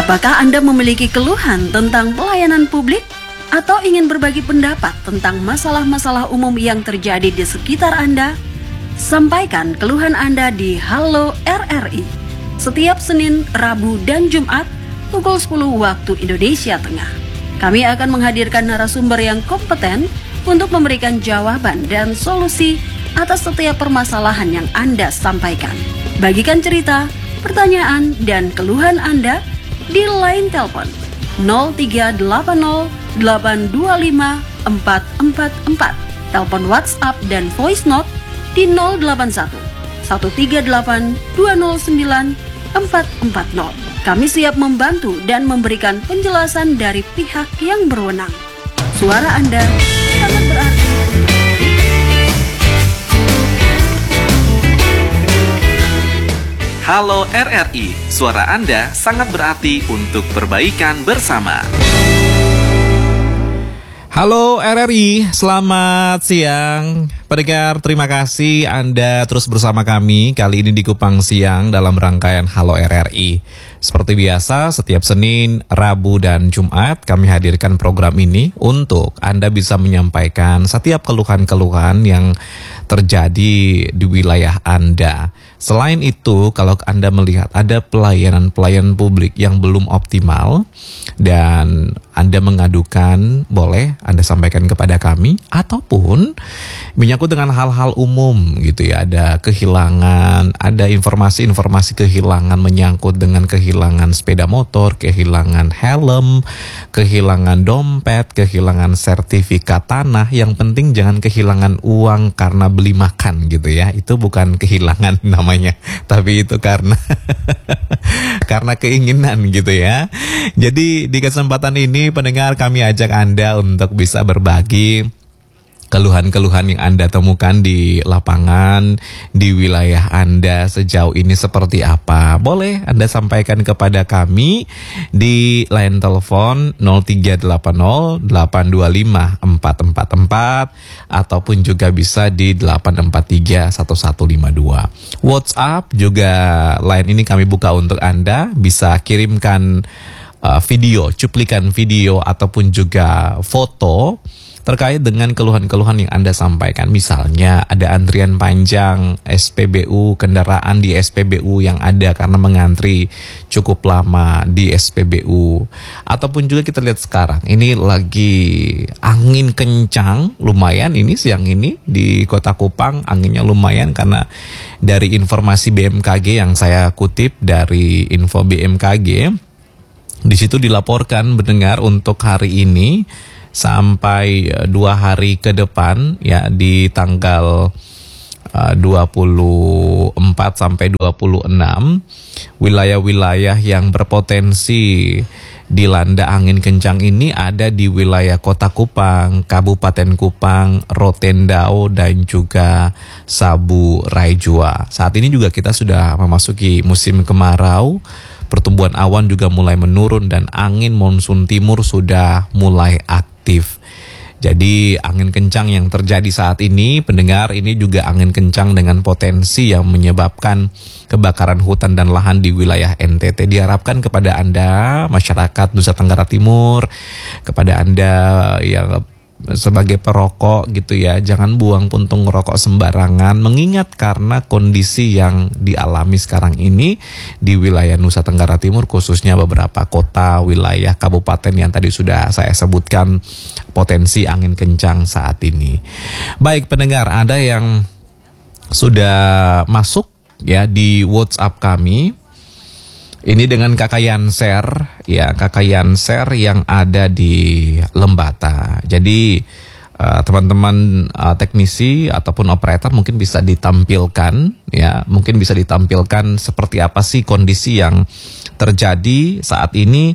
Apakah Anda memiliki keluhan tentang pelayanan publik? Atau ingin berbagi pendapat tentang masalah-masalah umum yang terjadi di sekitar Anda? Sampaikan keluhan Anda di Halo RRI setiap Senin, Rabu, dan Jumat pukul 10 waktu Indonesia Tengah. Kami akan menghadirkan narasumber yang kompeten untuk memberikan jawaban dan solusi atas setiap permasalahan yang Anda sampaikan. Bagikan cerita, pertanyaan, dan keluhan Anda di line telepon 0380 825 444, telepon WhatsApp dan voice note di 081 138 209 440. Kami siap membantu dan memberikan penjelasan dari pihak yang berwenang. Suara Anda sangat berarti. Halo RRI, suara Anda sangat berarti untuk perbaikan bersama. Halo RRI, selamat siang. Pendengar, terima kasih Anda terus bersama kami kali ini di Kupang Siang dalam rangkaian Halo RRI. Seperti biasa, setiap Senin, Rabu, dan Jumat kami hadirkan program ini untuk Anda bisa menyampaikan setiap keluhan-keluhan yang terjadi di wilayah Anda. Selain itu, kalau Anda melihat ada pelayanan publik yang belum optimal dan Anda mengadukan, boleh Anda sampaikan kepada kami, ataupun menyangkut dengan hal-hal umum gitu ya, ada kehilangan, ada informasi-informasi kehilangan menyangkut dengan kehilangan sepeda motor, kehilangan helm, kehilangan dompet, kehilangan sertifikat tanah. Yang penting jangan kehilangan uang karena beli makan gitu ya. Itu bukan kehilangan namanya, tapi itu karena karena keinginan gitu ya. Jadi di kesempatan ini pendengar, kami ajak Anda untuk bisa berbagi keluhan-keluhan yang Anda temukan di lapangan, di wilayah Anda sejauh ini seperti apa. Boleh Anda sampaikan kepada kami di line telepon 0380 825 444 ataupun juga bisa di 843 1152. WhatsApp juga line ini kami buka untuk Anda, bisa kirimkan video, cuplikan video ataupun juga foto terkait dengan keluhan-keluhan yang Anda sampaikan. Misalnya ada antrian panjang SPBU, kendaraan di SPBU yang ada karena mengantri cukup lama di SPBU. Ataupun juga kita lihat sekarang, ini lagi angin kencang, lumayan ini siang ini di Kota Kupang, anginnya lumayan karena dari informasi BMKG yang saya kutip dari info BMKG, di situ dilaporkan mendengar untuk hari ini sampai 2 hari ke depan ya, di tanggal 24 sampai 26, wilayah-wilayah yang berpotensi dilanda angin kencang ini ada di wilayah Kota Kupang, Kabupaten Kupang, Rotendao, dan juga Sabu Raijua. Saat ini juga kita sudah memasuki musim kemarau. Pertumbuhan awan juga mulai menurun dan angin monsun timur sudah mulai aktif. Jadi angin kencang yang terjadi saat ini, pendengar, ini juga angin kencang dengan potensi yang menyebabkan kebakaran hutan dan lahan di wilayah NTT. Diharapkan kepada Anda, masyarakat Nusa Tenggara Timur, kepada Anda yang sebagai perokok gitu ya, jangan buang puntung rokok sembarangan, mengingat karena kondisi yang dialami sekarang ini di wilayah Nusa Tenggara Timur, khususnya beberapa kota, wilayah, kabupaten yang tadi sudah saya sebutkan potensi angin kencang saat ini. Baik pendengar, ada yang sudah masuk ya di WhatsApp kami. Ini dengan Kakak Yanser, ya Kakak Yanser yang ada di Lembata. Jadi teman-teman teknisi ataupun operator mungkin bisa ditampilkan, ya mungkin bisa ditampilkan seperti apa sih kondisi yang terjadi saat ini.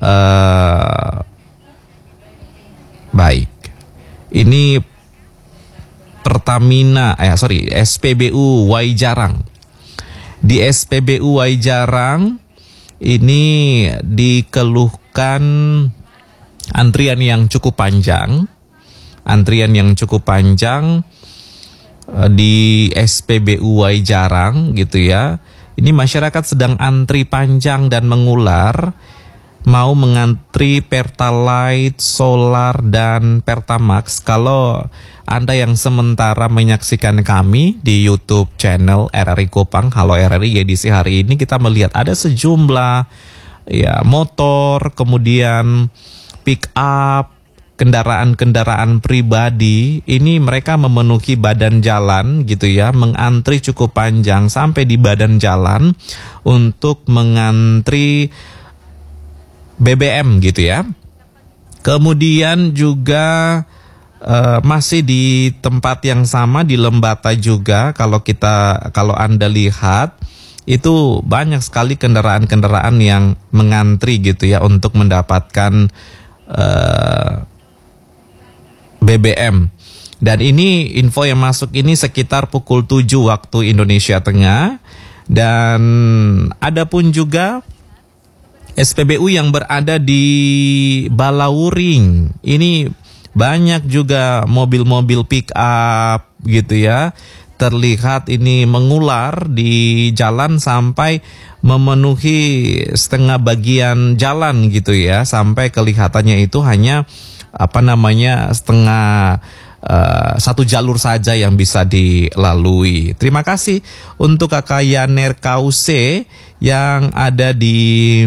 Baik, ini Pertamina, SPBU Waijarang. Di SPBU Waijarang ini dikeluhkan antrian yang cukup panjang. Di SPBU Waijarang gitu ya. Ini masyarakat sedang antri panjang dan mengular mau mengantri Pertalite, Solar, dan Pertamax. Kalau Anda yang sementara menyaksikan kami di YouTube channel RRI Kupang, Halo RRI edisi hari ini, kita melihat ada sejumlah motor, kemudian pick up, kendaraan-kendaraan pribadi. Ini mereka memenuhi badan jalan gitu ya, mengantri cukup panjang sampai di badan jalan untuk mengantri BBM gitu ya. Kemudian juga masih di tempat yang sama di Lembata juga, kalau Anda lihat itu banyak sekali kendaraan-kendaraan yang mengantri gitu ya untuk mendapatkan BBM. Dan ini info yang masuk ini sekitar pukul 7 waktu Indonesia Tengah. Dan ada pun juga SPBU yang berada di Balauring. Ini banyak juga mobil-mobil pick up gitu ya. Terlihat ini mengular di jalan sampai memenuhi setengah bagian jalan gitu ya. Sampai kelihatannya itu hanya setengah satu jalur saja yang bisa dilalui. Terima kasih untuk Kakak Yaner Kause yang ada di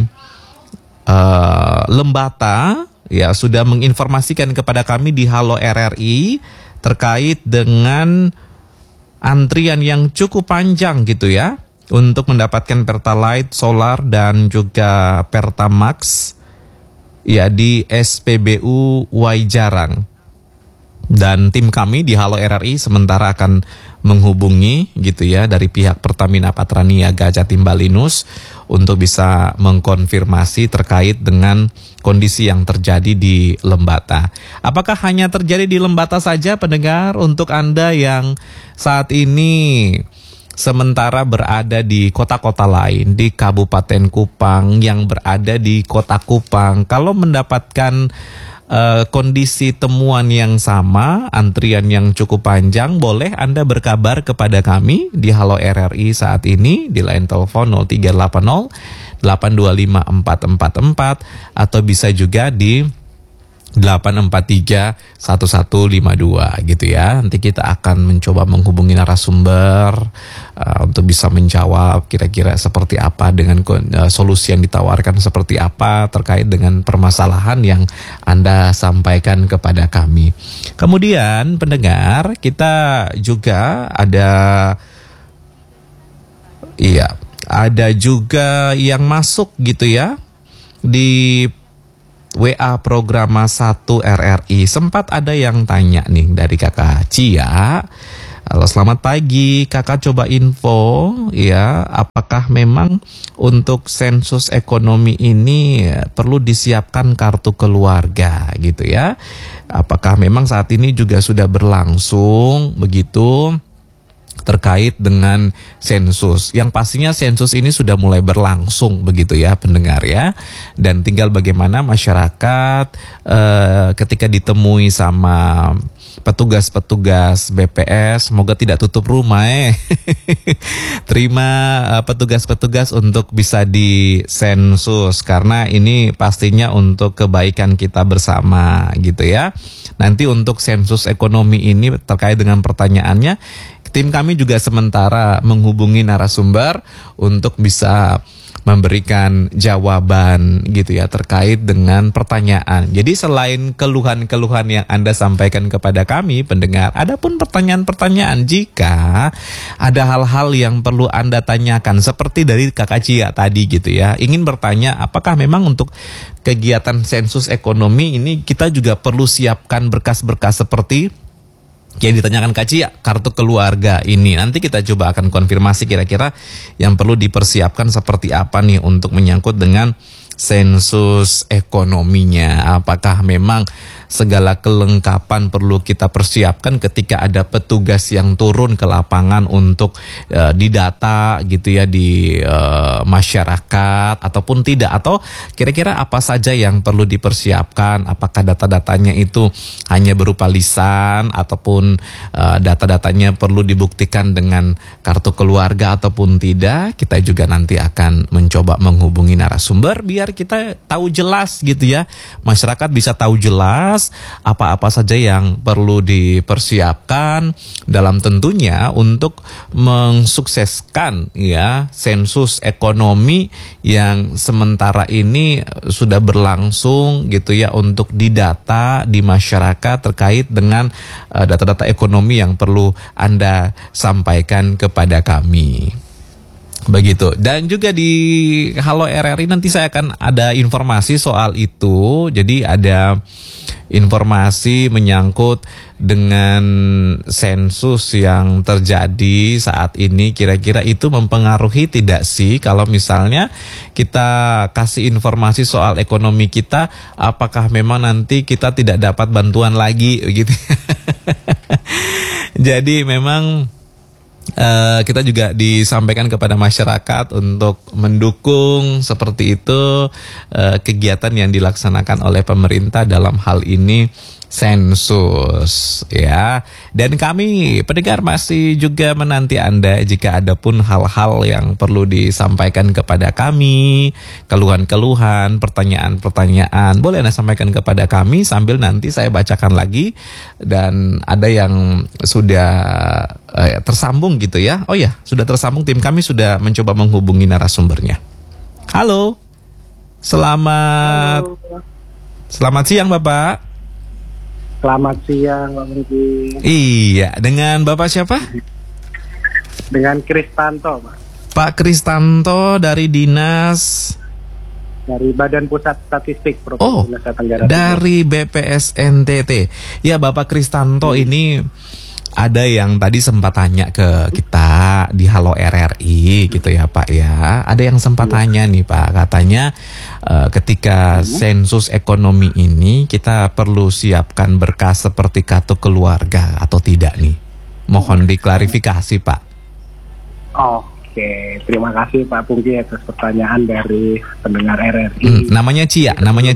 Lembata ya, sudah menginformasikan kepada kami di Halo RRI terkait dengan antrian yang cukup panjang gitu ya untuk mendapatkan Pertalite, Solar, dan juga Pertamax ya di SPBU Waijarang. Dan tim kami di Halo RRI sementara akan menghubungi gitu ya dari pihak Pertamina Patraniaga Jatim Balinus untuk bisa mengkonfirmasi terkait dengan kondisi yang terjadi di Lembata. Apakah hanya terjadi di Lembata saja, pendengar? Untuk Anda yang saat ini sementara berada di kota-kota lain, di Kabupaten Kupang, yang berada di kota Kupang, kalau mendapatkan kondisi temuan yang sama, antrian yang cukup panjang, boleh Anda berkabar kepada kami di Halo RRI saat ini di line telepon 0380 825 444 atau bisa juga di 843 1152 gitu ya. Nanti kita akan mencoba menghubungi narasumber untuk bisa menjawab kira-kira seperti apa dengan solusi yang ditawarkan seperti apa terkait dengan permasalahan yang Anda sampaikan kepada kami. Kemudian pendengar, kita juga ada juga yang masuk gitu ya di WA Programa 1 RRI. Sempat ada yang tanya nih dari Kakak Cia. Halo, selamat pagi. Kakak coba info ya, apakah memang untuk sensus ekonomi ini perlu disiapkan kartu keluarga gitu ya? Apakah memang saat ini juga sudah berlangsung begitu terkait dengan sensus? Yang pastinya sensus ini sudah mulai berlangsung begitu ya pendengar ya. Dan tinggal bagaimana masyarakat ketika ditemui sama petugas-petugas BPS, semoga tidak tutup rumah terima petugas-petugas untuk bisa disensus, karena ini pastinya untuk kebaikan kita bersama gitu ya. Nanti untuk sensus ekonomi ini terkait dengan pertanyaannya, tim kami juga sementara menghubungi narasumber untuk bisa memberikan jawaban gitu ya terkait dengan pertanyaan. Jadi selain keluhan-keluhan yang Anda sampaikan kepada kami pendengar, ada pun pertanyaan-pertanyaan jika ada hal-hal yang perlu Anda tanyakan seperti dari Kakak Cia tadi gitu ya. Ingin bertanya apakah memang untuk kegiatan sensus ekonomi ini kita juga perlu siapkan berkas-berkas seperti yang ditanyakan Kak Cia, kartu keluarga ini. Nanti kita coba akan konfirmasi kira-kira yang perlu dipersiapkan seperti apa nih untuk menyangkut dengan sensus ekonominya. Apakah memang segala kelengkapan perlu kita persiapkan ketika ada petugas yang turun ke lapangan untuk didata gitu ya di masyarakat ataupun tidak, atau kira-kira apa saja yang perlu dipersiapkan? Apakah data-datanya itu hanya berupa lisan ataupun data-datanya perlu dibuktikan dengan kartu keluarga ataupun tidak? Kita juga nanti akan mencoba menghubungi narasumber biar agar kita tahu jelas gitu ya. Masyarakat bisa tahu jelas apa-apa saja yang perlu dipersiapkan dalam tentunya untuk mensukseskan ya sensus ekonomi yang sementara ini sudah berlangsung gitu ya, untuk didata di masyarakat terkait dengan data-data ekonomi yang perlu Anda sampaikan kepada kami. Begitu. Dan juga di Halo RRI nanti saya akan ada informasi soal itu. Jadi ada informasi menyangkut dengan sensus yang terjadi saat ini, kira-kira itu mempengaruhi tidak sih kalau misalnya kita kasih informasi soal ekonomi kita, apakah memang nanti kita tidak dapat bantuan lagi gitu. Jadi memang kita juga disampaikan kepada masyarakat untuk mendukung seperti itu kegiatan yang dilaksanakan oleh pemerintah dalam hal ini sensus ya. Dan kami pendengar masih juga menanti Anda jika ada pun hal-hal yang perlu disampaikan kepada kami, keluhan-keluhan, pertanyaan-pertanyaan, boleh Anda sampaikan kepada kami sambil nanti saya bacakan lagi. Dan ada yang sudah tersambung gitu ya. Oh ya, sudah tersambung, tim kami sudah mencoba menghubungi narasumbernya. Halo. Selamat siang Bapak. Selamat siang, Pak Bungki. Iya, dengan Bapak siapa? Dengan Kristanto, Pak. Pak Kristanto dari Dinas? Dari Badan Pusat Statistik Provinsi Nusa Tenggara Timur. Dari BPS NTT. Ya, Bapak Kristanto ini ada yang tadi sempat tanya ke kita di Halo RRI gitu ya Pak ya. Ada yang sempat tanya nih Pak, katanya ketika sensus ekonomi ini kita perlu siapkan berkas seperti kartu keluarga atau tidak nih? Mohon diklarifikasi Pak. Oke, terima kasih Pak Pungki atas pertanyaan dari pendengar RRI. Namanya Cia.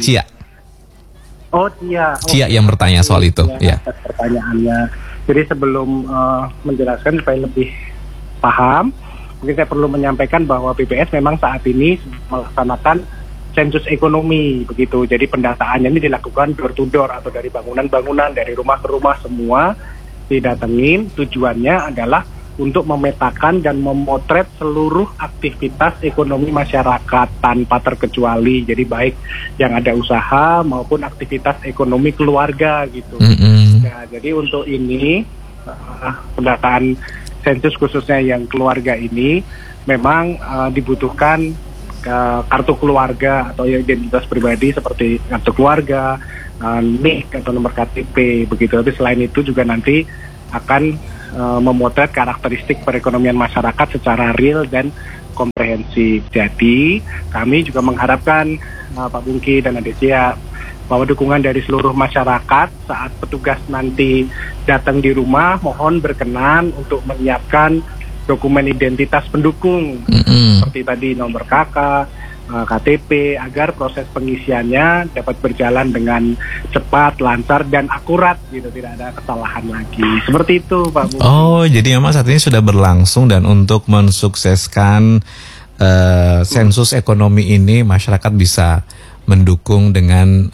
Oh Cia. Cia yang bertanya soal itu. Ya. Atas pertanyaannya. Jadi sebelum menjelaskan supaya lebih paham, mungkin saya perlu menyampaikan bahwa BPS memang saat ini melaksanakan sensus ekonomi begitu. Jadi pendataannya ini dilakukan door to door atau dari bangunan-bangunan, dari rumah ke rumah semua didatengin. Tujuannya adalah untuk memetakan dan memotret seluruh aktivitas ekonomi masyarakat tanpa terkecuali. Jadi baik yang ada usaha maupun aktivitas ekonomi keluarga gitu. Nah, jadi untuk ini pendataan sensus khususnya yang keluarga ini memang dibutuhkan kartu keluarga atau identitas pribadi seperti kartu keluarga, NIK atau nomor KTP begitu. Tapi selain itu juga nanti akan memotret karakteristik perekonomian masyarakat secara real dan komprehensif. Jadi kami juga mengharapkan Pak Bungki dan Adesia bahwa dukungan dari seluruh masyarakat saat petugas nanti datang di rumah, mohon berkenan untuk menyiapkan dokumen identitas pendukung seperti tadi nomor KK, KTP, agar proses pengisiannya dapat berjalan dengan cepat, lancar dan akurat gitu, tidak ada kesalahan lagi. Seperti itu Pak Bung. Oh, jadi memang saat ini sudah berlangsung, dan untuk mensukseskan sensus ekonomi ini masyarakat bisa mendukung dengan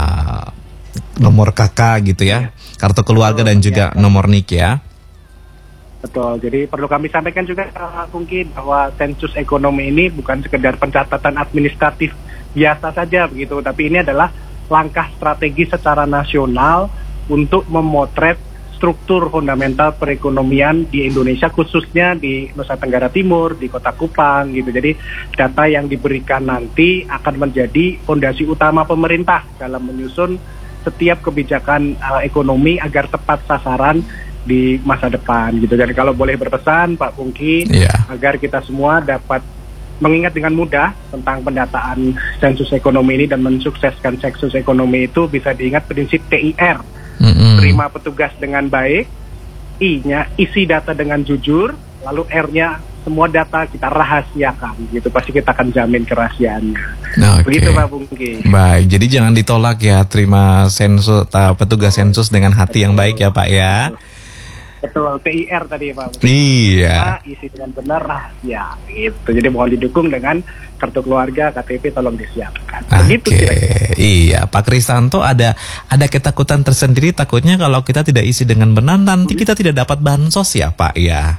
nomor KK gitu ya, kartu keluarga dan juga nomor NIK ya. Betul, jadi perlu kami sampaikan juga mungkin bahwa sensus ekonomi ini bukan sekedar pencatatan administratif biasa saja begitu, tapi ini adalah langkah strategi secara nasional untuk memotret struktur fundamental perekonomian di Indonesia, khususnya di Nusa Tenggara Timur, di Kota Kupang gitu. Jadi data yang diberikan nanti akan menjadi fondasi utama pemerintah dalam menyusun setiap kebijakan ekonomi agar tepat sasaran di masa depan gitu. Jadi kalau boleh berpesan Pak Pungki, agar kita semua dapat mengingat dengan mudah tentang pendataan sensus ekonomi ini dan mensukseskan sensus ekonomi itu, bisa diingat prinsip TIR. Terima petugas dengan baik, I-nya isi data dengan jujur, lalu R-nya semua data kita rahasiakan gitu. Pasti kita akan jamin kerahasiaannya. Begitu Pak Pungki. Baik, jadi jangan ditolak ya, terima sensus petugas sensus dengan hati yang baik ya Pak ya. Betul, TIR tadi Pak. Iya. Isi dengan benar rahasia gitu. Jadi mohon didukung dengan kartu keluarga, KTP tolong disiapkan. Begitu Oke, kira-kira. iya Pak Kristanto ada ketakutan tersendiri takutnya kalau kita tidak isi dengan benar nanti kita tidak dapat bansos ya Pak ya.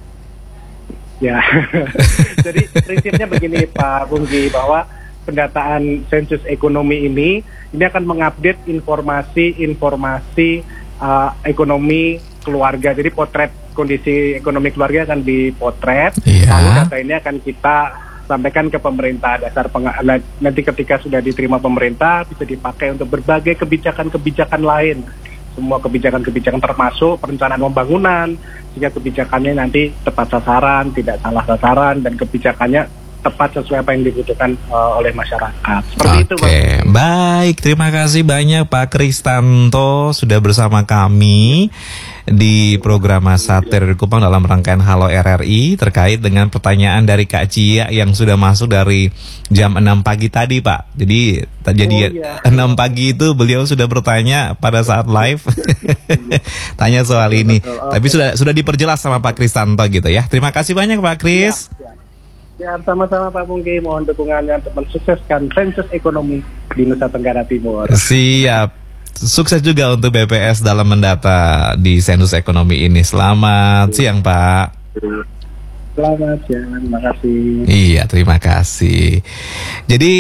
Ya, jadi prinsipnya begini Pak Pungki, bahwa pendataan sensus ekonomi ini akan mengupdate informasi ekonomi keluarga. Jadi potret kondisi ekonomi keluarga akan dipotret, lalu data ini akan kita sampaikan ke pemerintah. Nanti ketika sudah diterima pemerintah bisa dipakai untuk berbagai kebijakan-kebijakan lain. Semua kebijakan-kebijakan termasuk perencanaan pembangunan, sehingga kebijakannya nanti tepat sasaran, tidak salah sasaran, dan kebijakannya tepat sesuai apa yang dibutuhkan oleh masyarakat. Seperti itu, Pak. Oke, baik. Terima kasih banyak Pak Kristanto sudah bersama kami di program Satir dari Kupang dalam rangkaian Halo RRI terkait dengan pertanyaan dari Kak Cia yang sudah masuk dari jam 6 pagi tadi, Pak. Jadi 6 pagi itu beliau sudah bertanya pada saat live. Tanya soal ini. Betul. Tapi sudah diperjelas sama Pak Kristanto gitu ya. Terima kasih banyak Pak Kris. Ya, sama-sama Pak Pungki, mohon dukungannya untuk mensukseskan sensus ekonomi di Nusa Tenggara Timur. Siap. Sukses juga untuk BPS dalam mendata di sensus ekonomi ini. Selamat siang Pak. Selamat siang, terima kasih. Iya, terima kasih. Jadi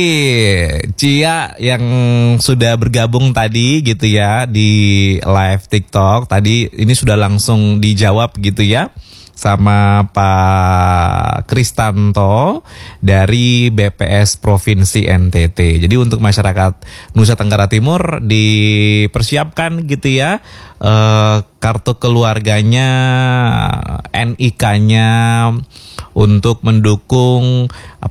Cia yang sudah bergabung tadi gitu ya di live TikTok tadi ini sudah langsung dijawab gitu ya sama Pak Kristanto dari BPS Provinsi NTT. Jadi untuk masyarakat Nusa Tenggara Timur dipersiapkan gitu ya kartu keluarganya, NIK-nya untuk mendukung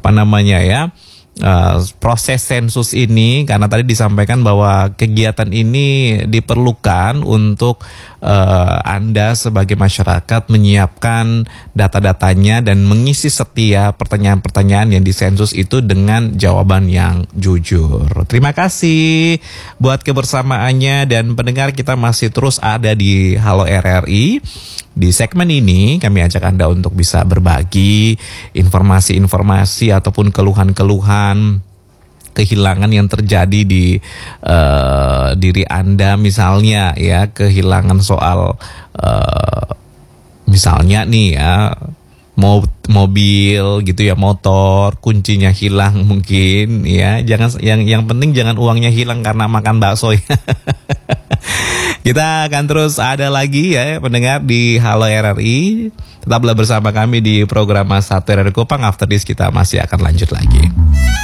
proses sensus ini, karena tadi disampaikan bahwa kegiatan ini diperlukan untuk Anda sebagai masyarakat menyiapkan data-datanya dan mengisi setiap pertanyaan-pertanyaan yang disensus itu dengan jawaban yang jujur. Terima kasih buat kebersamaannya, dan pendengar kita masih terus ada di Halo RRI. Di segmen ini kami ajak Anda untuk bisa berbagi informasi-informasi ataupun keluhan-keluhan kehilangan yang terjadi di diri Anda, misalnya ya kehilangan soal misalnya nih ya mobil gitu ya, motor kuncinya hilang mungkin ya. Jangan yang penting jangan uangnya hilang karena makan bakso ya. Kita akan terus ada lagi ya pendengar di Halo RRI. Tetaplah bersama kami di program Satir dari Kupang. After this kita masih akan lanjut lagi.